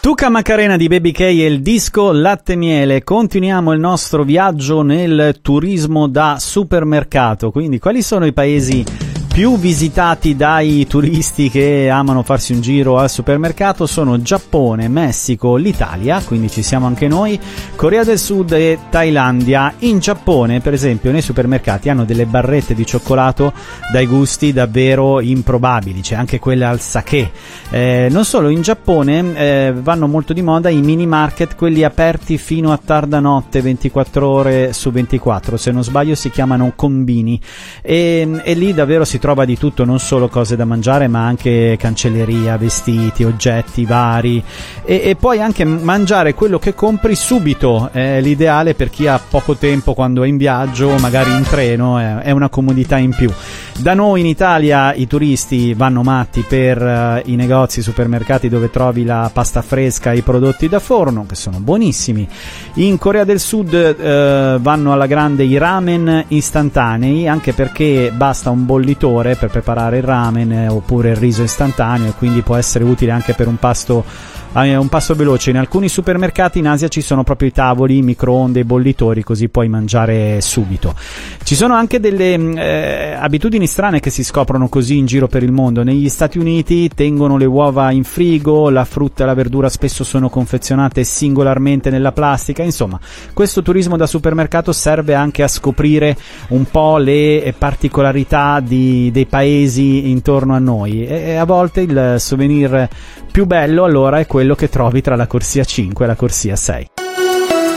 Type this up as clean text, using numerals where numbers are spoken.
Tuca Macarena di Baby K e il disco Latte Miele. Continuiamo il nostro viaggio nel turismo da supermercato. Quindi quali sono i paesi più visitati dai turisti che amano farsi un giro al supermercato? Sono Giappone, Messico, l'Italia, quindi ci siamo anche noi, Corea del Sud e Thailandia. In Giappone, per esempio, nei supermercati hanno delle barrette di cioccolato dai gusti davvero improbabili, c'è anche quella al sake. Non solo, in Giappone vanno molto di moda i mini market, quelli aperti fino a tarda notte, 24 ore su 24, se non sbaglio si chiamano konbini, e lì davvero si trova di tutto, non solo cose da mangiare ma anche cancelleria, vestiti, oggetti vari, e puoi anche mangiare quello che compri subito. È l'ideale per chi ha poco tempo quando è in viaggio, magari in treno, è una comodità in più. Da noi in Italia i turisti vanno matti per i negozi, supermercati dove trovi la pasta fresca e i prodotti da forno, che sono buonissimi. In Corea del Sud vanno alla grande i ramen istantanei, anche perché basta un bollitore per preparare il ramen oppure il riso istantaneo, e quindi può essere utile anche per un pasto veloce. In alcuni supermercati in Asia ci sono proprio i tavoli, i microonde, i bollitori, così puoi mangiare subito. Ci sono anche delle abitudini strane che si scoprono così in giro per il mondo. Negli Stati Uniti tengono le uova in frigo, la frutta e la verdura spesso sono confezionate singolarmente nella plastica. Insomma, questo turismo da supermercato serve anche a scoprire un po' le particolarità dei paesi intorno a noi, e a volte il souvenir più bello allora è quello che trovi tra la corsia 5 e la corsia 6.